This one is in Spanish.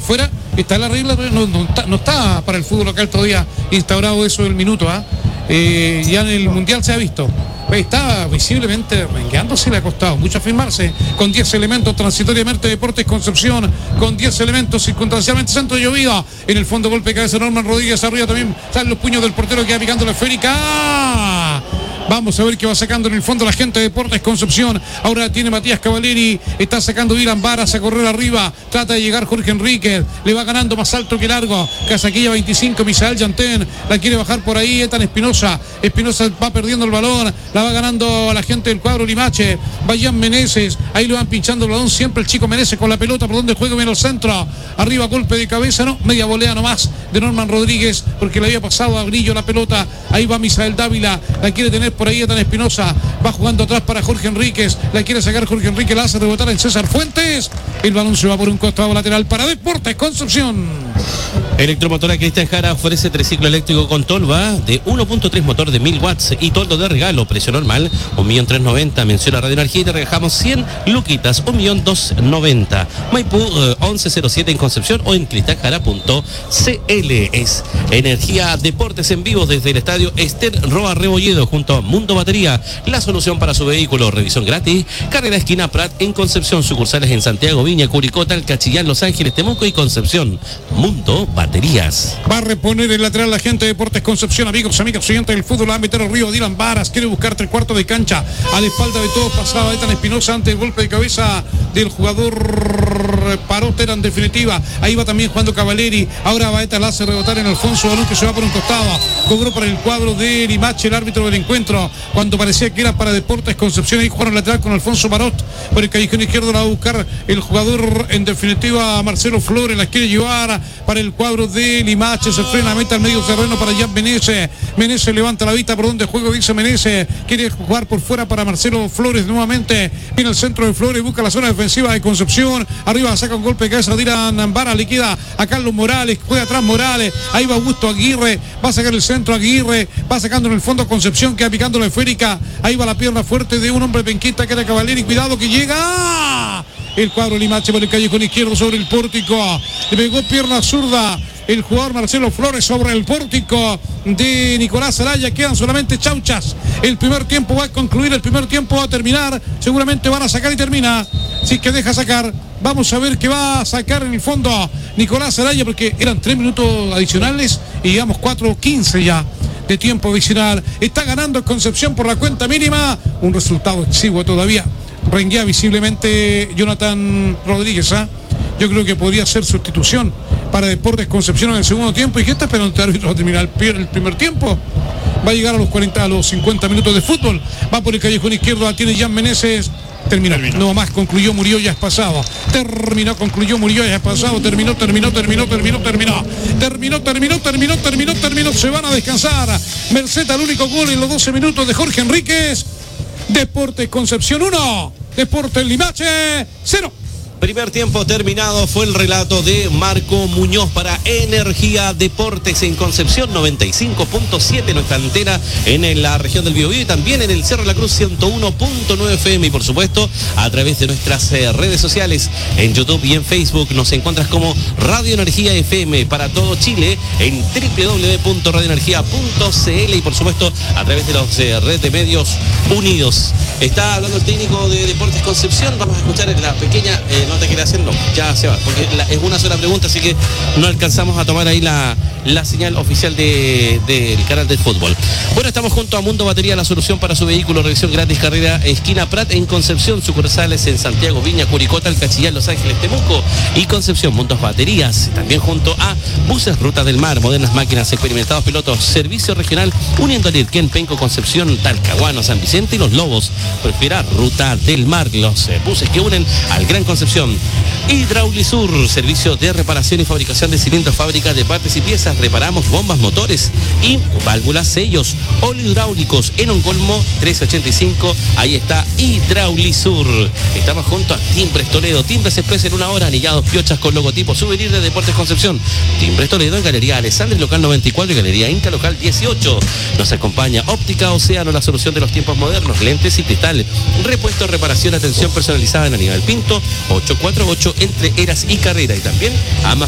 fuera, está la regla, no está para el fútbol local todavía instaurado eso del minuto, ya en el Mundial se ha visto. Está visiblemente rengueándose, le ha costado mucho afirmarse, con 10 elementos transitoriamente Deportes Concepción, con 10 elementos circunstancialmente centro de llovida, en el fondo golpe de cabeza Norman Rodríguez, arriba también salen los puños del portero que va picando la esférica. Vamos a ver qué va sacando en el fondo la gente de Deportes Concepción. Ahora tiene Matías Cavaleri, está sacando Dylan Varas a correr arriba, trata de llegar Jorge Enríquez, le va ganando más alto que largo, Casaquilla 25, Misael Yantén, la quiere bajar por ahí, Etan Espinosa va perdiendo el balón, la va ganando la gente del cuadro Limache, Bayán Meneses, ahí lo van pinchando el balón, siempre el chico Meneses con la pelota, por donde juega viene el centro, arriba golpe de cabeza, no, media volea nomás de Norman Rodríguez, porque le había pasado a Grillo la pelota, ahí va Misael Dávila, la quiere tener por ahí Etan Espinosa, va jugando atrás para Jorge Enríquez, la quiere sacar Jorge Enríquez, la hace rebotar en César Fuentes, el balón se va por un costado lateral para Deportes Concepción. Electromotora Cristian Jara ofrece triciclo eléctrico con tolva de 1.3 motor de 1000 watts y toldo de regalo, precio normal 1.390.000, menciona Radio Energía y te regajamos 100 luquitas, 1.290.000. Maipú 1107 en Concepción o en cristianjara.cl. Es Energía Deportes en vivo desde el estadio Ester Roa Rebolledo junto a Mundo Batería, la solución para su vehículo, revisión gratis, carrera esquina Prat en Concepción, sucursales en Santiago, Viña, Curicó, Talcachillán, Los Ángeles, Temuco y Concepción. Mundo Baterías. Va a reponer el lateral la gente de Deportes Concepción, amigas siguientes del fútbol, va a meter arriba Dylan Varas, quiere buscar 3/4 de cancha, a la espalda de todos pasaba Etan Espinosa ante el golpe de cabeza del jugador Parot, en definitiva, ahí va también jugando Cavaleri, ahora va Etan, la hace rebotar en Alfonso Balón que se va por un costado, cobró para el cuadro de Limache el árbitro del encuentro, cuando parecía que era para Deportes Concepción, ahí jugaron lateral con Alfonso Parot, por el callejón izquierdo la va a buscar el jugador en definitiva Marcelo Flores, la quiere llevar para el cuadro de Limache, se frena, meta al medio terreno para Jan Meneses, Meneses levanta la vista por donde juego, dice Meneses, quiere jugar por fuera para Marcelo Flores nuevamente, viene el centro de Flores, busca la zona defensiva de Concepción, arriba saca un golpe de cabeza, Dylan Ambara, liquida a Carlos Morales, juega atrás Morales, ahí va Augusto Aguirre, va a sacar el centro Aguirre, va sacando en el fondo Concepción, que va picando la esférica, ahí va la pierna fuerte de un hombre penquista que era Cavaleri, cuidado que llega el cuadro Limache por el callejón izquierdo sobre el pórtico, le pegó pierna zurda el jugador Marcelo Flores sobre el pórtico de Nicolás Araya, quedan solamente chauchas, el primer tiempo va a concluir, el primer tiempo va a terminar, seguramente van a sacar y termina, si que deja sacar, vamos a ver qué va a sacar en el fondo Nicolás Araya, porque eran 3 minutos adicionales y digamos 4:15 ya de tiempo adicional, está ganando Concepción por la cuenta mínima, un resultado exiguo todavía, renguea visiblemente Jonathan Rodríguez, yo creo que podría ser sustitución para Deportes Concepción en el segundo tiempo. ¿Y qué está esperando el árbitro a terminar el primer tiempo? Va a llegar a los 50 minutos de fútbol, va por el callejón izquierdo, la tiene Jan Meneses, terminó, no más, concluyó, murió, ya es pasado, concluyó, murió, ya es pasado, terminó, se van a descansar, merced al único gol en los 12 minutos de Jorge Enríquez. Deportes Concepción 1, Deportes Limache 0. Primer tiempo terminado, fue el relato de Marco Muñoz para Energía Deportes en Concepción 95.7, nuestra antena en la región del Biobío y también en el Cerro de la Cruz 101.9 FM y por supuesto a través de nuestras redes sociales en YouTube y en Facebook nos encuentras como Radio Energía FM para todo Chile en www.radioenergia.cl y por supuesto a través de los redes de medios unidos. Está hablando el técnico de Deportes Concepción, vamos a escuchar la pequeña nota que le hacen, no, ya se va, porque es una sola pregunta, así que no alcanzamos a tomar ahí la señal oficial del canal del fútbol. Bueno, estamos junto a Mundo Batería, la solución para su vehículo, revisión gratis, carrera esquina Prat en Concepción, sucursales en Santiago, Viña, Curicó, Talcachillán, Los Ángeles, Temuco y Concepción. Mundos Baterías, también junto a Buses Ruta del Mar, modernas máquinas, experimentados pilotos, servicio regional uniendo a Lirquén, Penco, Concepción, Talcahuano, San Vicente y Los Lobos. Prefiera Ruta del Mar, los buses que unen al Gran Concepción. Hidraulisur, servicio de reparación y fabricación de cilindros, fábrica de partes y piezas, reparamos bombas, motores y válvulas, sellos, hidráulicos en Oncolmo 1385, ahí está Hidraulisur. Estamos junto a Timbres Toledo, Timbres Express en 1 hora, anillados, piochas con logotipo, souvenir de Deportes Concepción. Timbres Toledo en Galería Alessandri, local 94 y Galería Inca, local 18. Nos acompaña Óptica Océano, la solución de los tiempos modernos, lentes y cristal, repuesto, reparación, atención personalizada en Aníbal Pinto 848 entre Eras y Carrera y también Amazon.